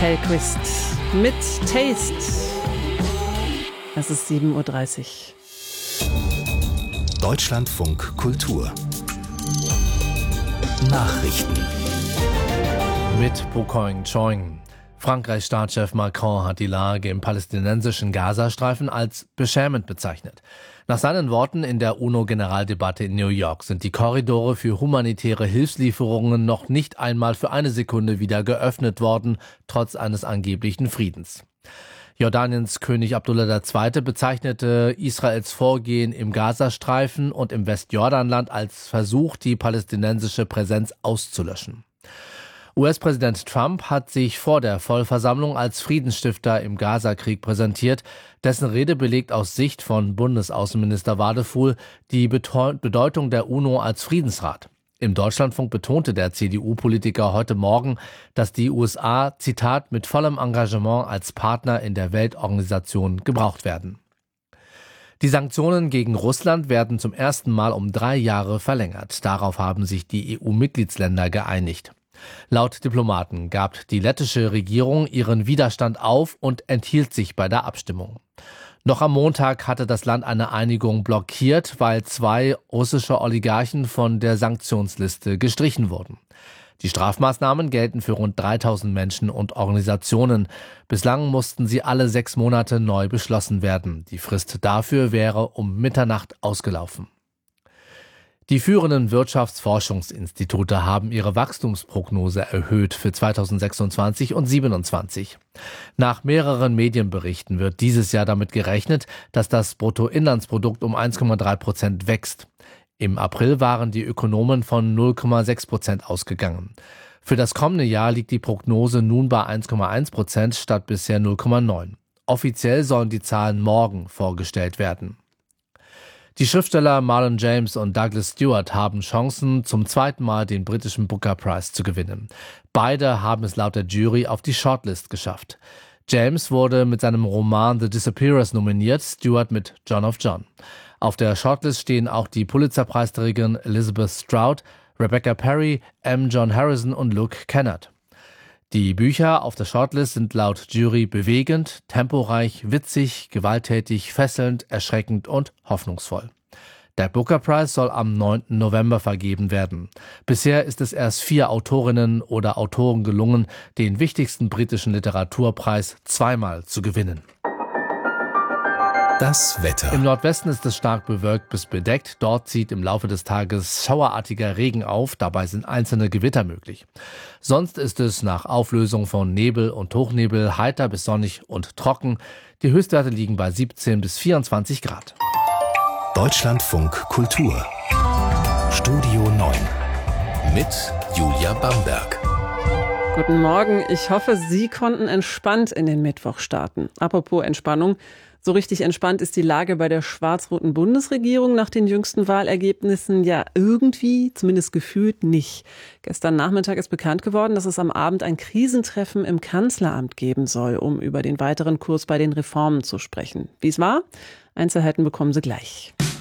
Telquist mit Taste. Es ist 7:30 Uhr. Deutschlandfunk Kultur Nachrichten mit Bokoing Choing. Frankreichs Staatschef Macron hat die Lage im palästinensischen Gazastreifen als beschämend bezeichnet. Nach seinen Worten in der UNO-Generaldebatte in New York sind die Korridore für humanitäre Hilfslieferungen noch nicht einmal für eine Sekunde wieder geöffnet worden, trotz eines angeblichen Friedens. Jordaniens König Abdullah II. Bezeichnete Israels Vorgehen im Gazastreifen und im Westjordanland als Versuch, die palästinensische Präsenz auszulöschen. US-Präsident Trump hat sich vor der Vollversammlung als Friedensstifter im Gazakrieg präsentiert. Dessen Rede belegt aus Sicht von Bundesaußenminister Wadefuhl die Bedeutung der UNO als Friedensrat. Im Deutschlandfunk betonte der CDU-Politiker heute Morgen, dass die USA, Zitat, mit vollem Engagement als Partner in der Weltorganisation gebraucht werden. Die Sanktionen gegen Russland werden zum ersten Mal um 3 Jahre verlängert. Darauf haben sich die EU-Mitgliedsländer geeinigt. Laut Diplomaten gab die lettische Regierung ihren Widerstand auf und enthielt sich bei der Abstimmung. Noch am Montag hatte das Land eine Einigung blockiert, weil 2 russische Oligarchen von der Sanktionsliste gestrichen wurden. Die Strafmaßnahmen gelten für rund 3000 Menschen und Organisationen. Bislang mussten sie alle 6 Monate neu beschlossen werden. Die Frist dafür wäre um Mitternacht ausgelaufen. Die führenden Wirtschaftsforschungsinstitute haben ihre Wachstumsprognose erhöht für 2026 und 2027. Nach mehreren Medienberichten wird dieses Jahr damit gerechnet, dass das Bruttoinlandsprodukt um 1,3% wächst. Im April waren die Ökonomen von 0,6% ausgegangen. Für das kommende Jahr liegt die Prognose nun bei 1,1% statt bisher 0,9%. Offiziell sollen die Zahlen morgen vorgestellt werden. Die Schriftsteller Marlon James und Douglas Stewart haben Chancen, zum 2. Mal den britischen Booker Prize zu gewinnen. Beide haben es laut der Jury auf die Shortlist geschafft. James wurde mit seinem Roman The Disappearers nominiert, Stewart mit John of John. Auf der Shortlist stehen auch die Pulitzer-Preisträgerin Elizabeth Strout, Rebecca Perry, M. John Harrison und Luke Kennard. Die Bücher auf der Shortlist sind laut Jury bewegend, temporeich, witzig, gewalttätig, fesselnd, erschreckend und hoffnungsvoll. Der Booker Prize soll am 9. November vergeben werden. Bisher ist es erst 4 Autorinnen oder Autoren gelungen, den wichtigsten britischen Literaturpreis 2-mal zu gewinnen. Das Wetter. Im Nordwesten ist es stark bewölkt bis bedeckt. Dort zieht im Laufe des Tages schauerartiger Regen auf. Dabei sind einzelne Gewitter möglich. Sonst ist es nach Auflösung von Nebel und Hochnebel heiter bis sonnig und trocken. Die Höchstwerte liegen bei 17 bis 24 Grad. Deutschlandfunk Kultur Studio 9 mit Julia Bamberg. Guten Morgen. Ich hoffe, Sie konnten entspannt in den Mittwoch starten. Apropos Entspannung. So richtig entspannt ist die Lage bei der schwarz-roten Bundesregierung nach den jüngsten Wahlergebnissen ja irgendwie, zumindest gefühlt, nicht. Gestern Nachmittag ist bekannt geworden, dass es am Abend ein Krisentreffen im Kanzleramt geben soll, um über den weiteren Kurs bei den Reformen zu sprechen. Wie es war? Einzelheiten bekommen Sie gleich.